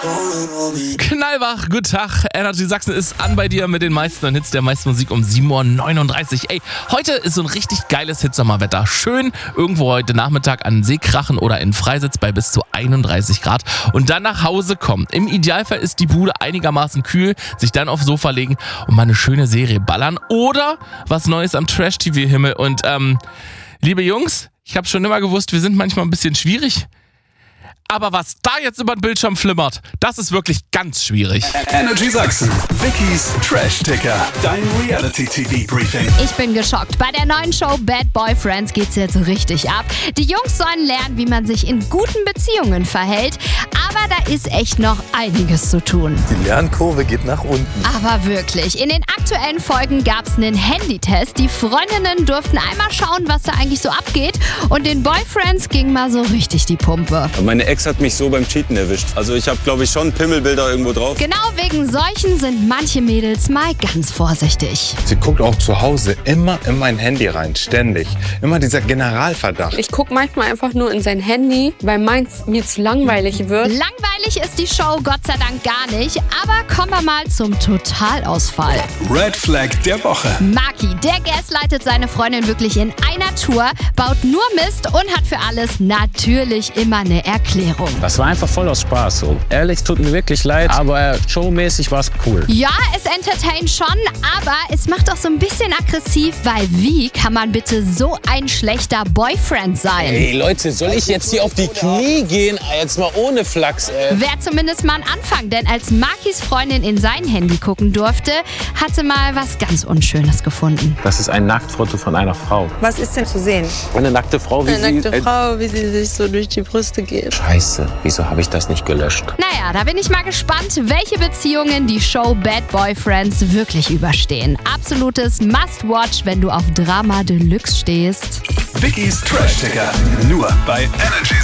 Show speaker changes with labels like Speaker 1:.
Speaker 1: Knallwach, guten Tag. Energy Sachsen ist an bei dir mit den meisten Hits der meisten Musik um 7:39 Uhr. Ey, heute ist so ein richtig geiles Hitsommerwetter. Schön irgendwo heute Nachmittag an den See krachen oder in Freisitz bei bis zu 31 Grad und dann nach Hause kommen. Im Idealfall ist die Bude einigermaßen kühl, sich dann aufs Sofa legen und mal eine schöne Serie ballern oder was Neues am Trash-TV-Himmel. Und liebe Jungs, ich habe schon immer gewusst, wir sind manchmal ein bisschen schwierig. Aber was da jetzt über den Bildschirm flimmert, das ist wirklich ganz schwierig.
Speaker 2: Energy Sachsen, Wikis Trash-Ticker, dein Reality-TV-Briefing.
Speaker 3: Ich bin geschockt. Bei der neuen Show Bad Boyfriends geht's jetzt richtig ab. Die Jungs sollen lernen, wie man sich in guten Beziehungen verhält. Aber da ist echt noch einiges zu tun.
Speaker 4: Die Lernkurve geht nach unten.
Speaker 3: Aber wirklich, in den aktuellen Folgen gab's einen Handytest. Die Freundinnen durften einmal schauen, was da eigentlich so abgeht. Und den Boyfriends ging mal so richtig die Pumpe.
Speaker 5: Meine Ex hat mich so beim Cheaten erwischt. Also ich habe, glaube ich, schon Pimmelbilder irgendwo drauf.
Speaker 3: Genau wegen solchen sind manche Mädels mal ganz vorsichtig.
Speaker 4: Sie guckt auch zu Hause immer in mein Handy rein, ständig. Immer dieser Generalverdacht.
Speaker 6: Ich gucke manchmal einfach nur in sein Handy, weil meins mir zu langweilig wird.
Speaker 3: Langweilig ist die Show Gott sei Dank gar nicht. Aber kommen wir mal zum Totalausfall.
Speaker 2: Red Flag der Woche.
Speaker 3: Maki, der gaslightet seine Freundin wirklich in einer Tour, baut nur Mist und hat für alles natürlich immer eine Erklärung.
Speaker 7: Das war einfach voll aus Spaß. So. Ehrlich, tut mir wirklich leid, aber showmäßig war es cool.
Speaker 3: Ja, es entertaint schon, aber es macht auch so ein bisschen aggressiv, weil wie kann man bitte so ein schlechter Boyfriend sein?
Speaker 8: Ey Leute, soll ich jetzt hier auf die Knie gehen? Jetzt mal ohne Flachs, ey.
Speaker 3: Wäre zumindest mal ein Anfang, denn als Makis Freundin in sein Handy gucken durfte, hat sie mal was ganz Unschönes gefunden.
Speaker 7: Das ist ein Nacktfoto von einer Frau.
Speaker 9: Was ist denn zu sehen?
Speaker 7: Eine nackte Frau,
Speaker 9: wie sie sich so durch die Brüste geht.
Speaker 7: Scheiße, wieso habe ich das nicht gelöscht?
Speaker 3: Naja, da bin ich mal gespannt, welche Beziehungen die Show Bad Boyfriends wirklich überstehen. Absolutes Must-Watch, wenn du auf Drama Deluxe stehst.
Speaker 2: Wikis Trash-Ticker, nur bei Energy